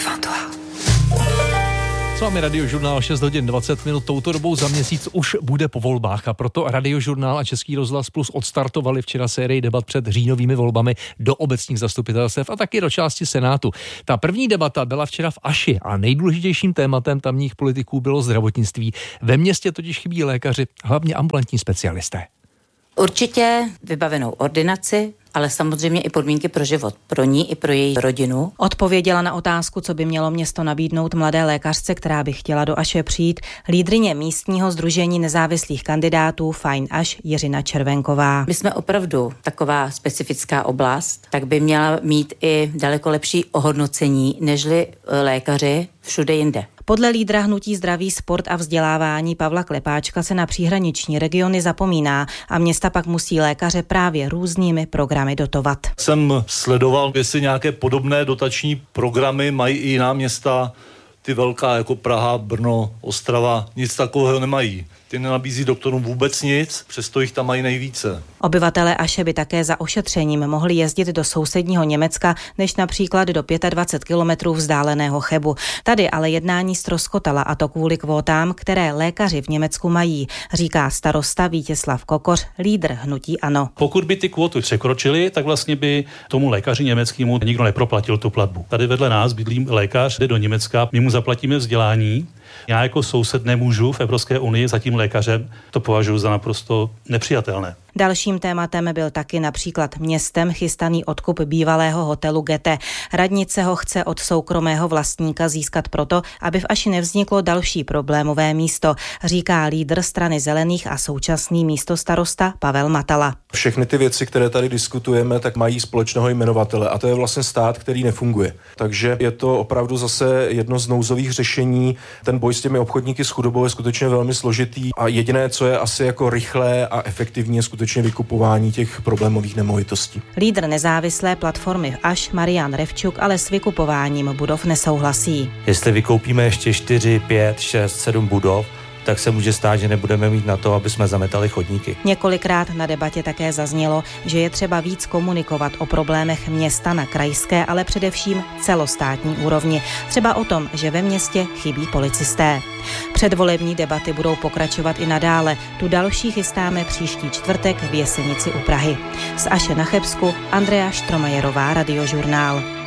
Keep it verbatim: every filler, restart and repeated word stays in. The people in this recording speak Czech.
devant toi. S vámi Radiožurnál šest hodin dvacet minut, touto dobou za měsíc už bude po volbách a proto Radiožurnál a Český rozhlas Plus odstartovali včera sérii debat před říjnovými volbami do obecních zastupitelstev a taky do části Senátu. Ta první debata byla včera v Aši a nejdůležitějším tématem tamních politiků bylo zdravotnictví. Ve městě totiž chybí lékaři, hlavně ambulantní specialisté. Určitě vybavenou ordinaci, ale samozřejmě i podmínky pro život, pro ní i pro její rodinu. Odpověděla na otázku, co by mělo město nabídnout mladé lékařce, která by chtěla do Aše přijít, lídryně místního sdružení nezávislých kandidátů Fajn Aš Jiřina Červenková. My jsme opravdu taková specifická oblast, tak by měla mít i daleko lepší ohodnocení nežli lékaři všude jinde. Podle lídra hnutí Zdraví, sport a vzdělávání Pavla Klepáčka se na příhraniční regiony zapomíná a města pak musí lékaře právě různými programy dotovat. Jsem sledoval, jestli nějaké podobné dotační programy mají i jiná města, ty velká jako Praha, Brno, Ostrava, nic takového nemají. Ty nenabízí doktorům vůbec nic, přesto jich tam mají nejvíce. Obyvatelé Aše by také za ošetřením mohli jezdit do sousedního Německa, než například do dvacet pět kilometrů vzdáleného Chebu. Tady ale jednání ztroskotala, a to kvůli kvótám, které lékaři v Německu mají, říká starosta Vítězslav Kokoř, lídr hnutí ANO. Pokud by ty kvóty překročily, tak vlastně by tomu lékaři německému nikdo neproplatil tu platbu. Tady vedle nás bydlí lékař, jde do Německa, my mu zaplatíme vzdělání. Já jako soused nemůžu v Evropské unii za tím lékařem, to považuji za naprosto nepřijatelné. Dalším tématem byl taky například městem chystaný odkup bývalého hotelu Gete. Radnice ho chce od soukromého vlastníka získat proto, aby v Aši nevzniklo další problémové místo, říká lídr strany Zelených a současný místostarosta Pavel Matala. Všechny ty věci, které tady diskutujeme, tak mají společného jmenovatele a to je vlastně stát, který nefunguje. Takže je to opravdu zase jedno z nouzových řešení. Ten boj s těmi obchodníky s chudobou je skutečně velmi složitý a jediné, co je asi jako rychlé a efektivní, je skutečně vykupování těch problémových nemovitostí. Lídr nezávislé platformy Aš Marian Revčuk ale s vykupováním budov nesouhlasí. Jestli vykoupíme ještě čtyři, pět, šest, sedm budov, tak se může stát, že nebudeme mít na to, aby jsme zametali chodníky. Několikrát na debatě také zaznělo, že je třeba víc komunikovat o problémech města na krajské, ale především celostátní úrovni. Třeba o tom, že ve městě chybí policisté. Předvolební debaty budou pokračovat i nadále. Tu další chystáme příští čtvrtek v Jesenici u Prahy. Z Aše na Chebsku Andrea Štromajerová, Radiožurnál.